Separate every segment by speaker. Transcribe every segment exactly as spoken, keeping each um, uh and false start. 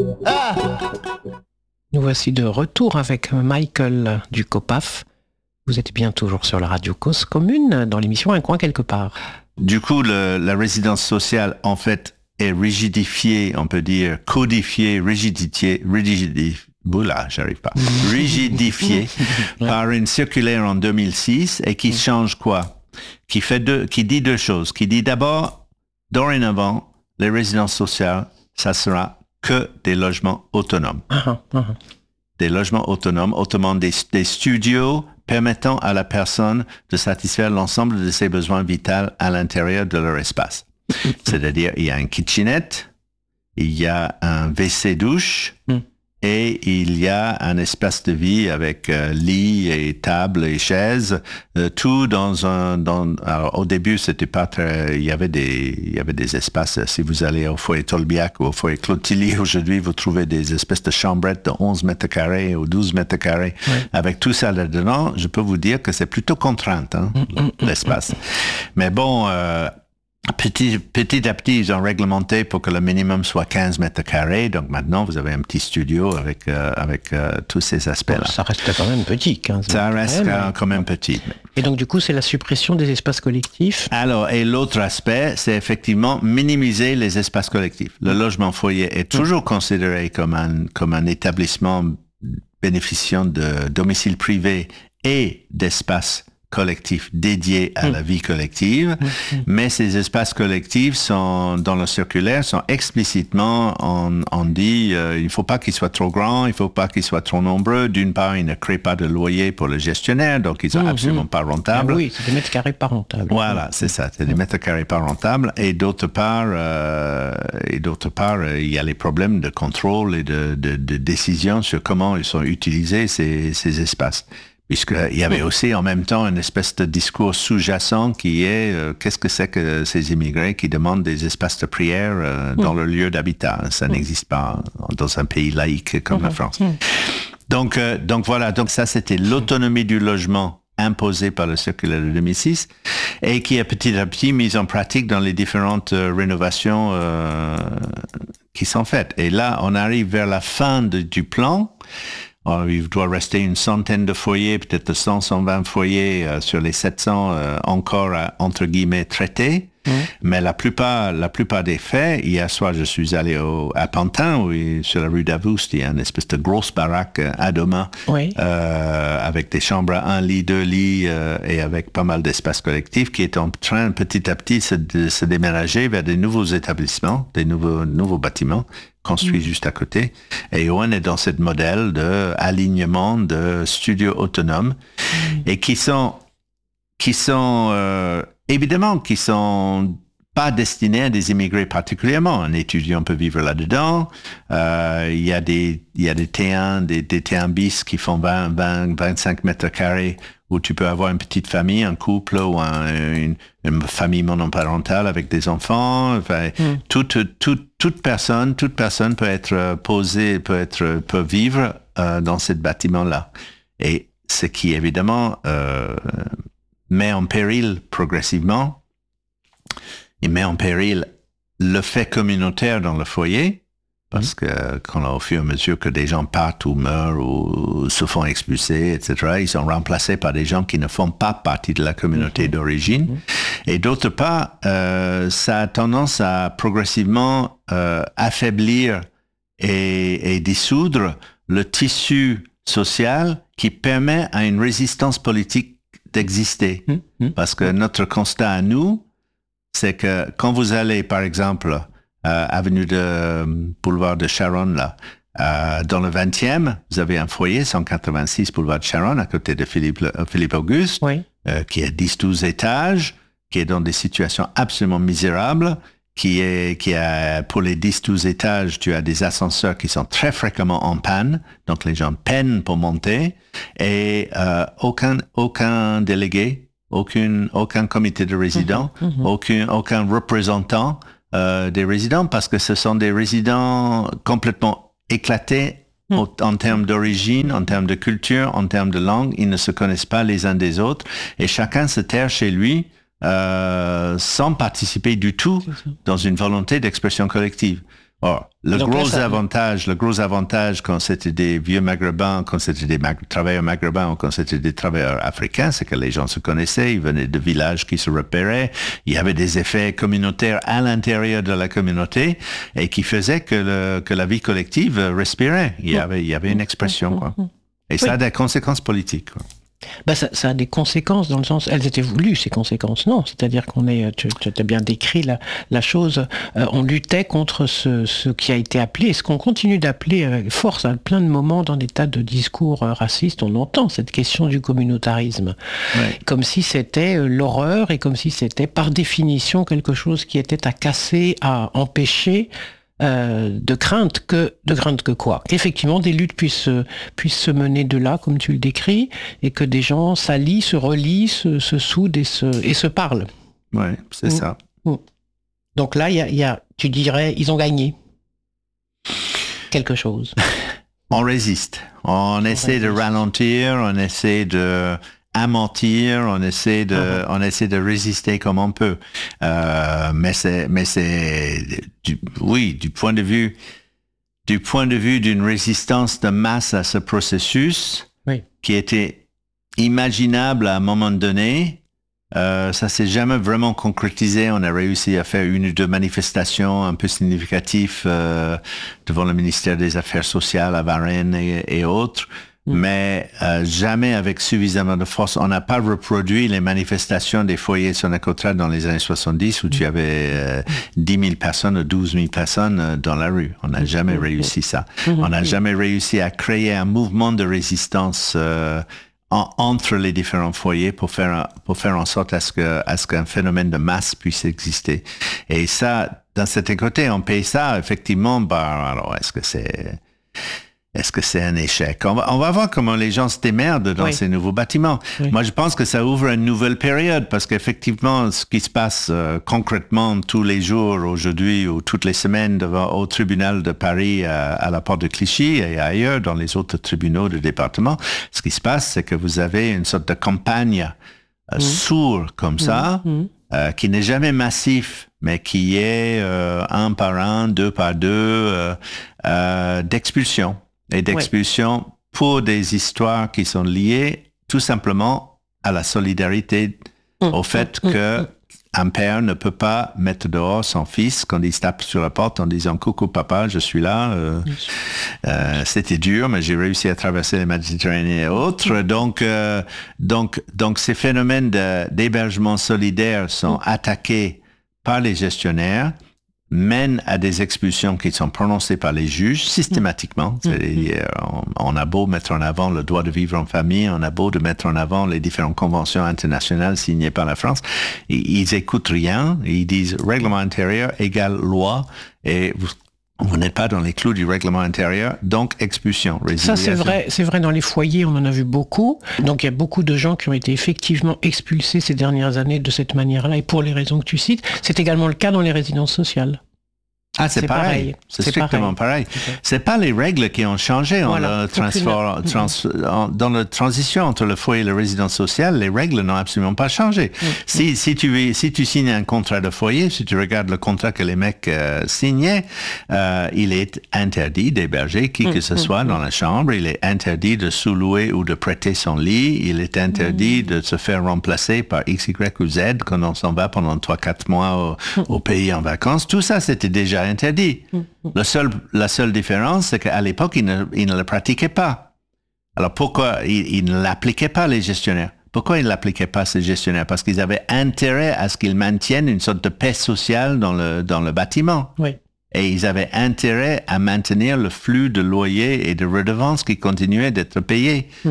Speaker 1: Ah!
Speaker 2: Nous voici de retour avec Michael du COPAF. Vous êtes bien toujours sur la radio Cause Commune dans l'émission Un coin quelque part.
Speaker 1: Du coup, le, la résidence sociale, en fait, est rigidifiée, on peut dire codifiée, rigidifiée, rigidifiée, boula, j'arrive pas, rigidifiée par une circulaire en deux mille six et qui change quoi? Qui fait deux, qui dit deux choses. Qui dit d'abord, dorénavant, les résidences sociales, ça sera que des logements autonomes.
Speaker 2: Uh-huh, uh-huh.
Speaker 1: Des logements autonomes, autrement des, des studios permettant à la personne de satisfaire l'ensemble de ses besoins vitaux à l'intérieur de leur espace. C'est-à-dire, il y a une kitchenette, il y a un W C douche, mm. et il y a un espace de vie avec euh, lit et table et chaises, euh, tout dans un... Dans, alors, au début, c'était pas très... Il y avait des, il y avait des espaces. Si vous allez au foyer Tolbiac ou au foyer Claude Tilly, aujourd'hui, vous trouvez des espèces de chambrettes de onze mètres carrés ou douze mètres carrés. Oui. Avec tout ça là-dedans, je peux vous dire que c'est plutôt contrainte, hein, mm, l'espace. Mm, mm. Mais bon... Euh, Petit, petit à petit, ils ont réglementé pour que le minimum soit quinze mètres carrés. Donc maintenant, vous avez un petit studio avec, euh, avec euh, tous ces aspects-là.
Speaker 2: Bon, ça reste quand même petit, quinze
Speaker 1: Ça reste
Speaker 2: carrés,
Speaker 1: quand même petit.
Speaker 2: Et donc du coup, c'est la suppression des espaces collectifs.
Speaker 1: Alors, et l'autre aspect, c'est effectivement minimiser les espaces collectifs. Le logement foyer est toujours mmh. considéré comme un, comme un établissement bénéficiant de domicile privé et d'espaces collectifs dédiés à mmh. la vie collective, mmh. mais ces espaces collectifs sont, dans le circulaire, sont explicitement, on, on dit, euh, il ne faut pas qu'ils soient trop grands, il ne faut pas qu'ils soient trop nombreux. D'une part, ils ne créent pas de loyer pour le gestionnaire, donc ils sont mmh. absolument pas rentables.
Speaker 2: Ah oui, c'est des mètres carrés pas rentables.
Speaker 1: Voilà, c'est ça, c'est des mètres carrés pas rentables. Et d'autre part, euh, et d'autre part, euh, il y a les problèmes de contrôle et de, de, de décision sur comment ils sont utilisés, ces, ces espaces. Puisqu'il y avait aussi en même temps une espèce de discours sous-jacent qui est euh, qu'est-ce que c'est que ces immigrés qui demandent des espaces de prière euh, dans mmh. leur lieu d'habitat. Ça mmh. n'existe pas dans un pays laïque comme mmh. la France. Mmh. Donc, euh, donc voilà, donc ça c'était l'autonomie du logement imposée par le circulaire de deux mille six et qui est petit à petit mise en pratique dans les différentes euh, rénovations euh, qui sont faites. Et là, on arrive vers la fin de, du plan. Alors, il doit rester une centaine de foyers, peut-être cent, cent vingt foyers euh, sur les sept cents euh, encore, euh, entre guillemets, traités. Mmh. Mais la plupart, la plupart des faits, hier soir, je suis allé au, à Pantin, où, sur la rue d'Avoust, il y a une espèce de grosse baraque euh, à Doma, oui. euh, avec des chambres à un lit, deux lits, euh, et avec pas mal d'espaces collectifs, qui est en train, petit à petit, se, de se déménager vers des nouveaux établissements, des nouveaux, nouveaux bâtiments, construit mmh. juste à côté. Et on est dans ce modèle d'alignement de studios autonomes mmh. et qui sont, qui sont euh, évidemment, qui sont pas destinés à des immigrés particulièrement. Un étudiant peut vivre là-dedans. Euh, il y a des, il y a des T un, des, des T un bis qui font vingt, vingt, vingt-cinq mètres carrés où tu peux avoir une petite famille, un couple ou un, une, une famille monoparentale avec des enfants. Enfin, mm. toute, toute, toute personne, toute personne peut être posée, peut être, peut vivre euh, dans ce bâtiment-là. Et ce qui évidemment euh, met en péril progressivement, il met en péril le fait communautaire dans le foyer. Parce que quand, au fur et à mesure que des gens partent ou meurent ou se font expulser, et cetera, ils sont remplacés par des gens qui ne font pas partie de la communauté d'origine. Et d'autre part, euh, ça a tendance à progressivement euh, affaiblir et, et dissoudre le tissu social qui permet à une résistance politique d'exister. Mmh. Parce que notre constat à nous, c'est que quand vous allez, par exemple, Euh, avenue de euh, boulevard de Charonne, là. Euh, dans le vingtième, vous avez un foyer, cent quatre-vingt-six boulevard de Charonne, à côté de Philippe, euh, Philippe Auguste, oui. euh, qui est dix douze étages, qui est dans des situations absolument misérables, qui est, qui a, pour les dix douze étages, tu as des ascenseurs qui sont très fréquemment en panne, donc les gens peinent pour monter, et euh, aucun, aucun délégué, aucun, aucun comité de résidents, mmh, mmh. Aucun, aucun représentant Euh, des résidents, parce que ce sont des résidents complètement éclatés mmh. au, en termes d'origine, en termes de culture, en termes de langue. Ils ne se connaissent pas les uns des autres et chacun se terre chez lui euh, sans participer du tout dans une volonté d'expression collective. Or, le
Speaker 2: Donc
Speaker 1: gros
Speaker 2: là, ça...
Speaker 1: avantage, le gros avantage quand c'était des vieux maghrébins, quand c'était des mag- travailleurs maghrébins ou quand c'était des travailleurs africains, c'est que les gens se connaissaient, ils venaient de villages qui se repéraient, il y avait des effets communautaires à l'intérieur de la communauté et qui faisaient que, le, que la vie collective respirait. Il y avait, il y avait une expression, quoi. Et ça oui. a des conséquences politiques, quoi.
Speaker 2: Ben ça, ça a des conséquences dans le sens, elles étaient voulues ces conséquences, non, c'est-à-dire qu'on est, tu, tu as bien décrit la, la chose, euh, on luttait contre ce, ce qui a été appelé, et ce qu'on continue d'appeler avec force à plein de moments dans des tas de discours euh, racistes, on entend cette question du communautarisme, ouais. Comme si c'était euh, l'horreur et comme si c'était par définition quelque chose qui était à casser, à empêcher. Euh, de crainte que de crainte que quoi qu'effectivement des luttes puissent puissent se mener de là comme tu le décris et que des gens s'allient, se relient, se, se soudent et se et se parlent.
Speaker 1: Ouais, c'est mmh. ça.
Speaker 2: Mmh. Donc là il y a, y a tu dirais ils ont gagné quelque chose.
Speaker 1: On résiste, on, on essaie résiste. de ralentir, on essaie de amortir, on essaie de, uh-huh. on essaie de résister comme on peut. Euh, mais c'est, mais c'est, du, oui, du point de vue, du point de vue d'une résistance de masse à ce processus,
Speaker 2: oui.
Speaker 1: qui était imaginable à un moment donné, euh, ça s'est jamais vraiment concrétisé. On a réussi à faire une ou deux manifestations un peu significatives euh, devant le ministère des Affaires sociales à Varennes et, et autres. Mais euh, jamais avec suffisamment de force. On n'a pas reproduit les manifestations des foyers Sonacotra dans les années soixante-dix où tu avais euh, dix mille personnes ou douze mille personnes euh, dans la rue. On n'a jamais réussi ça. On n'a jamais réussi à créer un mouvement de résistance euh, en, entre les différents foyers pour faire, pour faire en sorte à ce que, à ce qu'un phénomène de masse puisse exister. Et ça, d'un certain côté, on paye ça, effectivement, bah, alors est-ce que c'est... Est-ce que c'est un échec? On va, on va voir comment les gens se démerdent dans oui. ces nouveaux bâtiments. Oui. Moi, je pense que ça ouvre une nouvelle période parce qu'effectivement, ce qui se passe euh, concrètement tous les jours aujourd'hui ou toutes les semaines devant, au tribunal de Paris à, à la porte de Clichy et ailleurs dans les autres tribunaux du département, ce qui se passe, c'est que vous avez une sorte de campagne euh, mmh. sourde comme mmh. ça, mmh. Euh, qui n'est jamais massif, mais qui est euh, un par un, deux par deux, euh, euh, d'expulsion. Et d'expulsion ouais. pour des histoires qui sont liées tout simplement à la solidarité, mmh, au fait mmh, que mmh. un père ne peut pas mettre dehors son fils quand il se tape sur la porte en disant « Coucou papa, je suis là euh, mmh. ». Euh, c'était dur, mais j'ai réussi à traverser la Méditerranée et autres. Mmh. Donc, euh, donc, donc ces phénomènes de, d'hébergement solidaire sont mmh. attaqués par les gestionnaires, mène à des expulsions qui sont prononcées par les juges systématiquement. Mmh. On, on a beau mettre en avant le droit de vivre en famille, on a beau de mettre en avant les différentes conventions internationales signées par la France, ils, ils écoutent rien, ils disent règlement intérieur égale loi et vous, vous n'êtes pas dans les clous du règlement intérieur, donc expulsion.
Speaker 2: Ça c'est vrai, c'est vrai dans les foyers, on en a vu beaucoup. Donc il y a beaucoup de gens qui ont été effectivement expulsés ces dernières années de cette manière-là et pour les raisons que tu cites. C'est également le cas dans les résidences sociales.
Speaker 1: Ah, c'est, c'est pareil. pareil. C'est, c'est strictement pareil. pareil. Okay. C'est pas les règles qui ont changé voilà. en le transfor- mmh. trans- en, dans la transition entre le foyer et la résidence sociale. Les règles n'ont absolument pas changé. Mmh. Si, si tu si tu signes un contrat de foyer, si tu regardes le contrat que les mecs euh, signaient, euh, il est interdit d'héberger qui mmh. que ce soit mmh. dans la chambre. Il est interdit de sous-louer ou de prêter son lit. Il est interdit mmh. de se faire remplacer par X, Y ou Z quand on s'en va pendant trois quatre mois au, mmh. au pays en vacances. Tout ça, c'était déjà interdit. Mmh. Le seul, la seule différence, c'est qu'à l'époque, ils ne, ils ne le pratiquaient pas. Alors pourquoi ils, ils ne l'appliquaient pas, les gestionnaires? Pourquoi ils ne l'appliquaient pas, ces gestionnaires? Parce qu'ils avaient intérêt à ce qu'ils maintiennent une sorte de paix sociale dans le, dans le bâtiment.
Speaker 2: Oui.
Speaker 1: Et ils avaient intérêt à maintenir le flux de loyers et de redevances qui continuaient d'être payés. Mmh.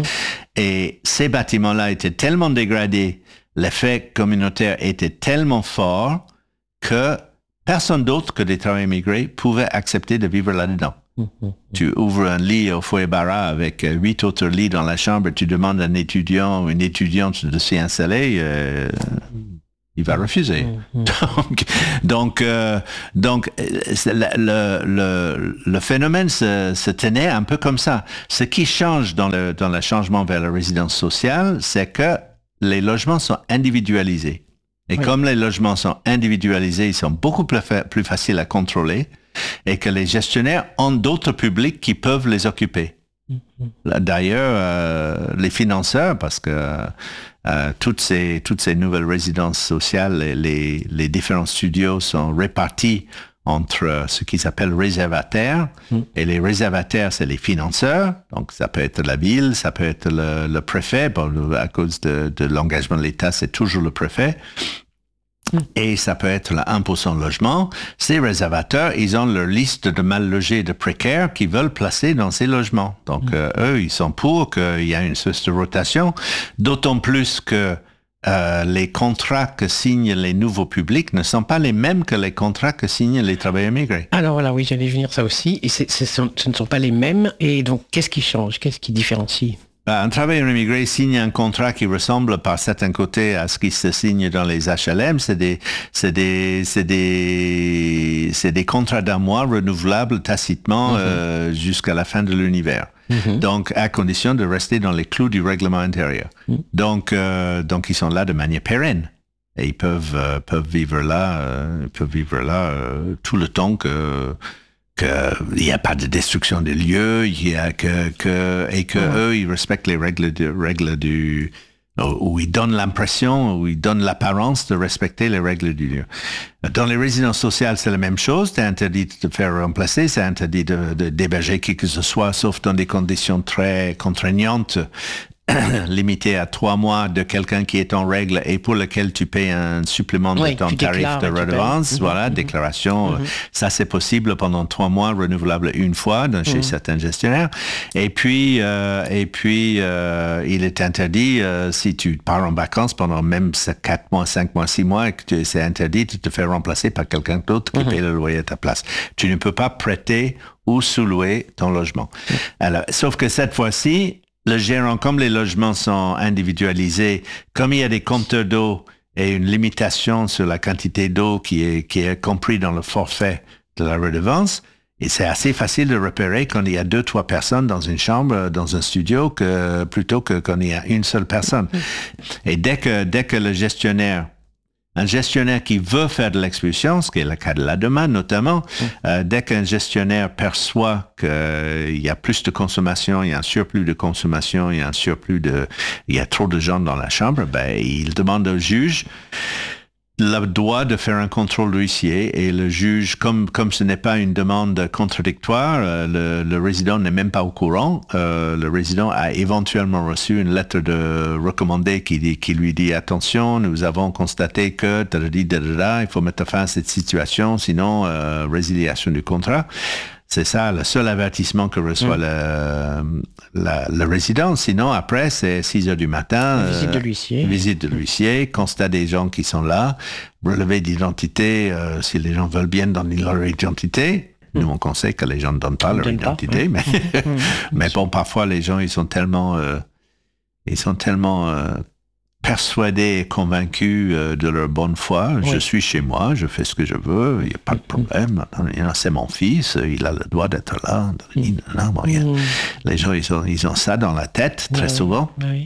Speaker 1: Et ces bâtiments-là étaient tellement dégradés, l'effet communautaire était tellement fort que personne d'autre que des travailleurs immigrés pouvait accepter de vivre là-dedans. Mmh, mmh. Tu ouvres un lit au foyer Barra avec huit autres lits dans la chambre, tu demandes à un étudiant ou une étudiante de s'y installer, euh, il va refuser. Mmh, mmh. Donc, donc, euh, donc le, le, le phénomène se, se tenait un peu comme ça. Ce qui change dans le, dans le changement vers la résidence sociale, c'est que les logements sont individualisés. Et oui. comme les logements sont individualisés, ils sont beaucoup plus, fa- plus faciles à contrôler. et que les gestionnaires ont d'autres publics qui peuvent les occuper. Mm-hmm. D'ailleurs, euh, les financeurs, parce que euh, toutes ces toutes ces nouvelles résidences sociales, les les différents studios sont répartis entre ce qu'ils appellent réservataires. Mm. Et les réservataires, c'est les financeurs. Donc, ça peut être la ville, ça peut être le, le préfet. Bon, à cause de, de l'engagement de l'État, c'est toujours le préfet. Mm. Et ça peut être le un pour cent logement. Ces réservateurs, ils ont leur liste de mal logés, de précaires qu'ils veulent placer dans ces logements. Donc, mm. euh, eux, ils sont pour qu'il y ait une source de rotation. D'autant plus que Euh, les contrats que signent les nouveaux publics ne sont pas les mêmes que les contrats que signent les travailleurs migrés.
Speaker 2: Alors voilà, oui, j'allais venir ça aussi. Et c'est, c'est, ce ne sont pas les mêmes. Et donc, qu'est-ce qui change? Qu'est-ce qui différencie?
Speaker 1: Un travailleur immigré signe un contrat qui ressemble par certains côtés à ce qui se signe dans les H L M. C'est des, c'est des, c'est des, c'est des contrats d'un mois renouvelables tacitement mm-hmm. euh, jusqu'à la fin de l'univers. Mm-hmm. Donc, à condition de rester dans les clous du règlement intérieur. Mm. Donc, euh, donc, ils sont là de manière pérenne. Et ils peuvent, euh, peuvent vivre là, euh, peuvent vivre là euh, tout le temps que... qu'il n'y a pas de destruction des lieux, il y a que, que, et que mmh. eux, ils respectent les règles, de, règles du... où ils donnent l'impression, où ils donnent l'apparence de respecter les règles du lieu. Dans les résidences sociales, c'est la même chose. C'est interdit de te faire remplacer, c'est interdit de, de, d'héberger qui que ce soit, sauf dans des conditions très contraignantes, limité à trois mois de quelqu'un qui est en règle et pour lequel tu payes un supplément
Speaker 2: oui,
Speaker 1: de ton tarif de redevance, voilà, mmh, déclaration, mmh. ça c'est possible pendant trois mois, renouvelable une fois dans, chez mmh. certains gestionnaires. Et puis, euh, et puis euh, il est interdit, euh, si tu pars en vacances pendant même quatre mois, cinq mois, six mois, et que tu, c'est interdit de te faire remplacer par quelqu'un d'autre qui mmh. paye le loyer à ta place. Tu ne peux pas prêter ou sous-louer ton logement. Mmh. Alors, sauf que cette fois-ci, le gérant, comme les logements sont individualisés, comme il y a des compteurs d'eau et une limitation sur la quantité d'eau qui est, qui est compris dans le forfait de la redevance, et c'est assez facile de repérer quand il y a deux, trois personnes dans une chambre, dans un studio, que, plutôt que quand il y a une seule personne. Et dès que, dès que le gestionnaire Un gestionnaire qui veut faire de l'expulsion, ce qui est le cas de la demande notamment, mmh. euh, dès qu'un gestionnaire perçoit qu'il euh, y a plus de consommation, il y a un surplus de consommation, il y a un surplus de, il y a trop de gens dans la chambre, ben il demande au juge le droit de faire un contrôle d'huissier et le juge, comme comme ce n'est pas une demande contradictoire, euh, le, le résident n'est même pas au courant. Euh, le résident a éventuellement reçu une lettre de recommandé qui dit, qui lui dit attention, nous avons constaté que dadadi, dadada, il faut mettre fin à cette situation, sinon euh, résiliation du contrat. C'est ça, le seul avertissement que reçoit mmh. le, la, le résident. Sinon, après, c'est six heures du matin.
Speaker 2: Visite euh, de l'huissier.
Speaker 1: Visite de l'huissier, constat des gens qui sont là, relevé d'identité, euh, si les gens veulent bien donner leur identité. Mmh. Nous, on conseille que les gens ne donnent pas leur identité, pas. mais, mmh. mais bon, parfois, les gens, ils sont tellement... Euh, ils sont tellement... Euh, persuadés et convaincus euh, de leur bonne foi. Oui. Je suis chez moi, je fais ce que je veux, il n'y a pas de problème. C'est mon fils, il a le droit d'être là. Non, bon, mmh. Les gens, ils ont, ils ont ça dans la tête, très oui. souvent.
Speaker 2: Oui.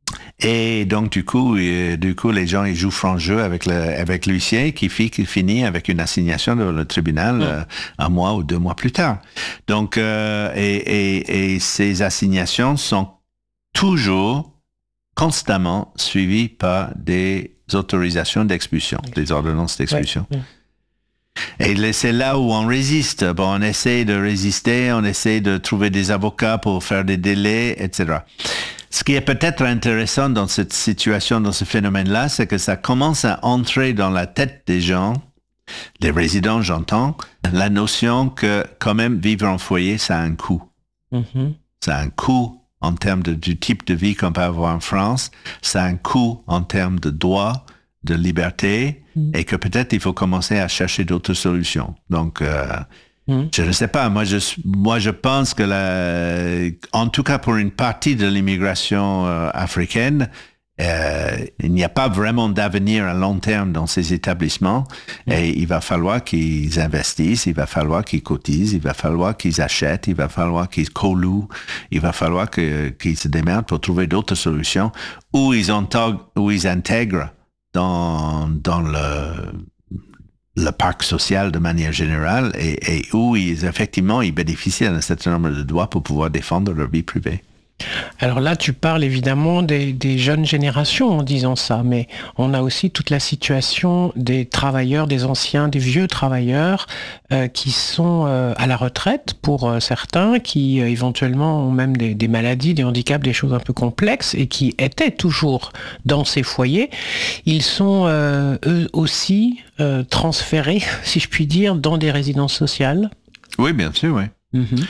Speaker 1: Et donc, du coup, et, du coup, les gens, ils jouent franc jeu avec, le, avec l'huissier qui, fi, qui finit avec une assignation devant le tribunal mmh. euh, un mois ou deux mois plus tard. Donc, euh, et, et, et ces assignations sont toujours constamment suivi par des autorisations d'expulsion, des ordonnances d'expulsion. Ouais, ouais. Et c'est là où on résiste. Bon, on essaie de résister, on essaie de trouver des avocats pour faire des délais, et cetera. Ce qui est peut-être intéressant dans cette situation, dans ce phénomène-là, c'est que ça commence à entrer dans la tête des gens, des résidents, j'entends, la notion que quand même vivre en foyer, ça a un coût. Mm-hmm. Ça a un coût en termes de, du type de vie qu'on peut avoir en France, ça a un coût en termes de droits, de liberté, mmh. et que peut-être il faut commencer à chercher d'autres solutions. Donc, euh, mmh. je ne sais pas, moi je, moi je pense que, la, en tout cas pour une partie de l'immigration euh, africaine, Euh, il n'y a pas vraiment d'avenir à long terme dans ces établissements et il va falloir qu'ils investissent, il va falloir qu'ils cotisent, il va falloir qu'ils achètent, il va falloir qu'ils co-louent, il va falloir que, qu'ils se démerdent pour trouver d'autres solutions où ils, intègrent, où ils intègrent dans, dans le, le parc social de manière générale et, et où ils, effectivement, ils bénéficient d'un certain nombre de droits pour pouvoir défendre leur vie privée.
Speaker 2: Alors là, tu parles évidemment des, des jeunes générations en disant ça, mais on a aussi toute la situation des travailleurs, des anciens, des vieux travailleurs euh, qui sont euh, à la retraite pour euh, certains, qui euh, éventuellement ont même des, des maladies, des handicaps, des choses un peu complexes et qui étaient toujours dans ces foyers. Ils sont euh, eux aussi euh, transférés, si je puis dire, dans des résidences sociales.
Speaker 1: Oui, bien sûr, oui.
Speaker 2: Mm-hmm.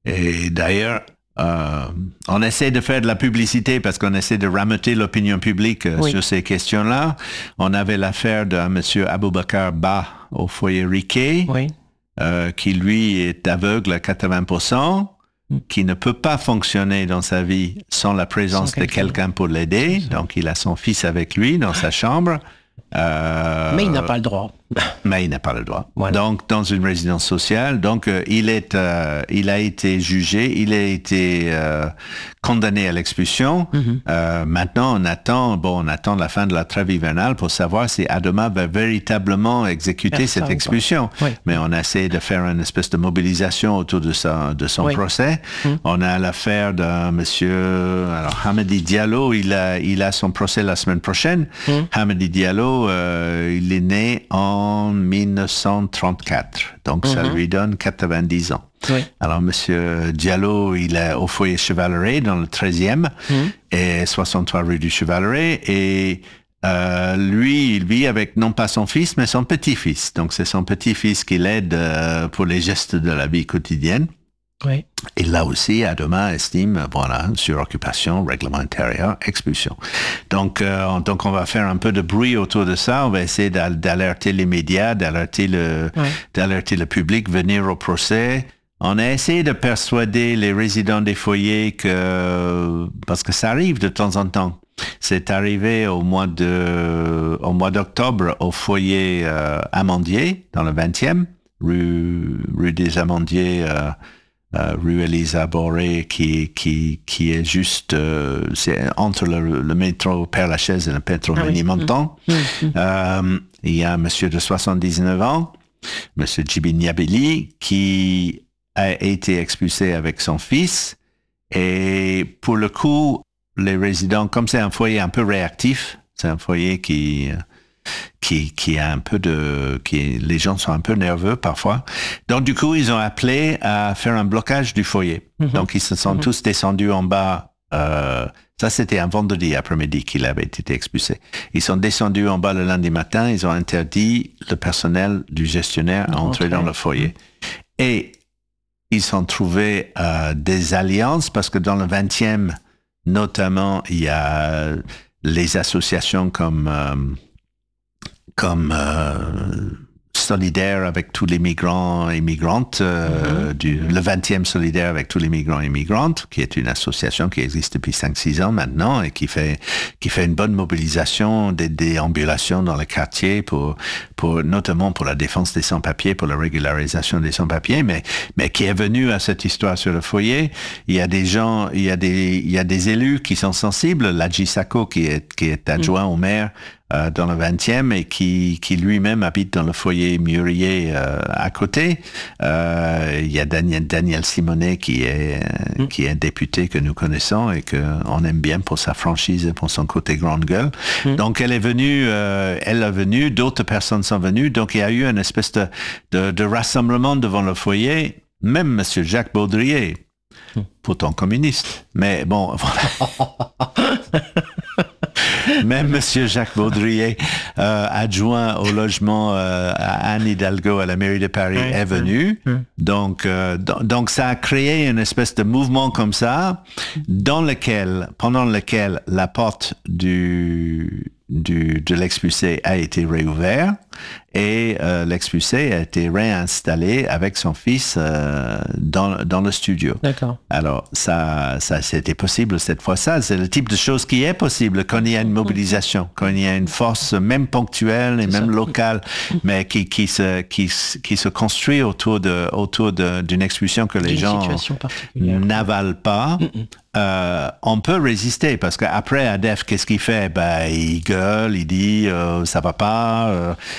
Speaker 1: Et d'ailleurs, Euh, on essaie de faire de la publicité parce qu'on essaie de rameuter l'opinion publique euh, oui. sur ces questions-là. On avait l'affaire de M. Aboubakar Ba au foyer Riquet,
Speaker 2: oui.
Speaker 1: euh, qui lui est aveugle à quatre-vingts pour cent, mm. qui ne peut pas fonctionner dans sa vie sans la présence sans quelqu'un. de quelqu'un pour l'aider. Donc il a son fils avec lui dans sa chambre.
Speaker 2: Euh, mais il n'a pas le droit.
Speaker 1: Mais il n'a pas le droit.
Speaker 2: Voilà.
Speaker 1: Donc, dans une résidence sociale, donc euh, il est, euh, il a été jugé, il a été euh, condamné à l'expulsion. Mm-hmm. Euh, maintenant, on attend, bon, on attend la fin de la trêve hivernale pour savoir si Adama va véritablement exécuter Faire cette expulsion.
Speaker 2: Oui.
Speaker 1: Mais on essaie de faire une espèce de mobilisation autour de sa, de son
Speaker 2: oui.
Speaker 1: procès. Mm. On a l'affaire d'un monsieur, alors Hamadi Diallo, il a, il a son procès la semaine prochaine. Mm. Hamadi Diallo, euh, il est né en en dix-neuf cent trente-quatre, donc mm-hmm. ça lui donne quatre-vingt-dix ans.
Speaker 2: Oui.
Speaker 1: Alors, Monsieur Diallo, il est au foyer Chevaleret, dans le treizième, mm-hmm. et soixante-trois rue du Chevaleret, et euh, lui, il vit avec non pas son fils, mais son petit-fils. Donc, c'est son petit-fils qui l'aide euh, pour les gestes de la vie quotidienne.
Speaker 2: Oui.
Speaker 1: Et là aussi, Adama estime, voilà, suroccupation, règlement intérieur, expulsion. Donc, euh, donc, on va faire un peu de bruit autour de ça. On va essayer d'alerter les médias, d'alerter le, oui. d'alerter le public, venir au procès. On a essayé de persuader les résidents des foyers que, parce que ça arrive de temps en temps. C'est arrivé au mois de, au mois d'octobre au foyer euh, Amandier, dans le vingtième, rue, rue des Amandiers, euh, Euh, rue Elisa Boré, qui, qui, qui est juste euh, c'est entre le, le métro Père-Lachaise et le métro ah Ménilmontant. Oui. Mmh. Mmh. Euh, il y a un monsieur de soixante-dix-neuf ans, monsieur Djibi Niabeli, qui a été expulsé avec son fils. Et pour le coup, les résidents, comme c'est un foyer un peu réactif, c'est un foyer qui... Qui, qui a un peu de, qui, les gens sont un peu nerveux parfois. Donc du coup, ils ont appelé à faire un blocage du foyer. Mm-hmm. Donc ils se sont mm-hmm. tous descendus en bas. Euh, ça, c'était un vendredi après-midi qu'il avait été expulsé. Ils sont descendus en bas le lundi matin. Ils ont interdit le personnel du gestionnaire à entrer okay. dans le foyer. Mm-hmm. Et ils ont trouvé euh, des alliances parce que dans le vingtième, notamment, il y a les associations comme euh, comme euh, solidaire avec tous les migrants et migrantes, euh, mm-hmm. du, le vingtième solidaire avec tous les migrants et migrantes, qui est une association qui existe depuis cinq six ans maintenant et qui fait, qui fait une bonne mobilisation des déambulations dans le quartier pour, pour, notamment pour la défense des sans-papiers, pour la régularisation des sans-papiers, mais, mais qui est venu à cette histoire sur le foyer. Il y a des gens, il y a des, il y a des élus qui sont sensibles. Ladji Sako, qui est, qui est adjoint mm-hmm. au maire, Euh, dans le vingtième et qui, qui lui-même habite dans le foyer Mûrier euh, à côté. Euh, il y a Daniel, Daniel Simonet qui est, mmh. qui est un député que nous connaissons et qu'on aime bien pour sa franchise et pour son côté grande gueule. Mmh. Donc elle est venue, euh, elle est venue, d'autres personnes sont venues, donc il y a eu une espèce de, de, de rassemblement devant le foyer, même M. Jacques Baudrier, mmh. pourtant communiste, mais bon, voilà. Même M. Jacques Baudrier, euh, adjoint au logement euh, à Anne Hidalgo à la mairie de Paris, oui, est venu. Oui. Donc, euh, do- donc, ça a créé une espèce de mouvement comme ça, dans lequel, pendant lequel la porte du, du, de l'expulsé a été réouverte et euh, l'expulsé a été réinstallé avec son fils euh, dans, dans le studio.
Speaker 2: D'accord.
Speaker 1: Alors, ça, ça, c'était possible cette fois. Ça, c'est le type de chose qui est possible quand il y a une mobilisation, quand il y a une force même ponctuelle et c'est même ça. locale, mais qui, qui, se, qui, qui se construit autour, de, autour de, d'une expulsion que les d'une gens n'avalent pas. Mm-mm. Euh, on peut résister parce qu'après, Adef, qu'est-ce qu'il fait? Ben, il gueule, il dit euh, ça va pas. Euh,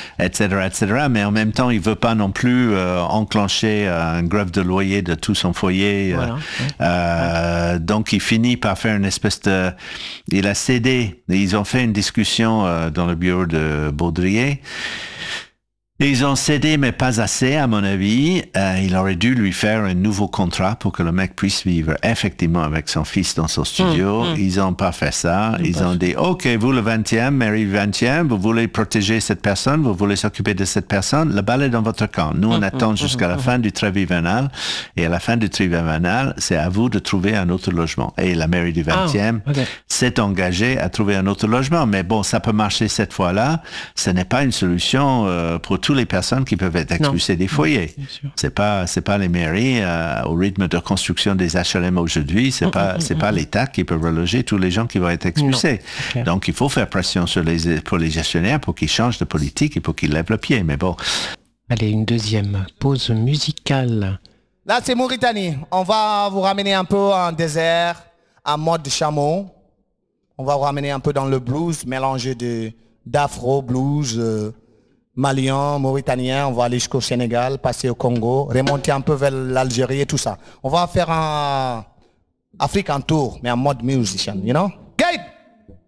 Speaker 1: et cetera, et cetera. Mais en même temps, il veut pas non plus euh, enclencher un grève de loyer de tout son foyer. Voilà. Euh, euh, donc, il finit par faire une espèce de... Il a cédé. Ils ont fait une discussion euh, dans le bureau de Baudrier. Ils ont cédé, mais pas assez, à mon avis. Euh, il aurait dû lui faire un nouveau contrat pour que le mec puisse vivre effectivement avec son fils dans son studio. Mmh, mmh. Ils n'ont pas fait ça. Ils, Ils ont dit, OK, vous le vingtième, Mary vingtième, vous voulez protéger cette personne, vous voulez s'occuper de cette personne, le bal est dans votre camp. Nous, on mmh, attend mmh, jusqu'à mmh, la mmh. fin du trêve hivernal. Et à la fin du trêve hivernal, c'est à vous de trouver un autre logement. Et la Mary du vingtième oh, okay. s'est engagée à trouver un autre logement. Mais bon, ça peut marcher cette fois-là. Ce n'est pas une solution euh, pour tout les personnes qui peuvent être expulsées non. des foyers. Non, c'est pas, c'est pas les mairies euh, au rythme de construction des H L M aujourd'hui. C'est mmh, pas, mmh, c'est mmh. pas l'État qui peut reloger tous les gens qui vont être expulsés. Non. Donc il faut faire pression sur les, pour les gestionnaires pour qu'ils changent de politique et pour qu'ils lèvent le pied. Mais bon.
Speaker 2: Allez, une deuxième pause musicale.
Speaker 3: Là, c'est Mauritanie. On va vous ramener un peu en désert, en mode chameau. On va vous ramener un peu dans le blues, mélangé de d'afro blues. Euh, Malien, Mauritanien, on va aller jusqu'au Sénégal, passer au Congo, remonter un peu vers l'Algérie et tout ça. On va faire un Afrique en tour, mais en mode musician, you know?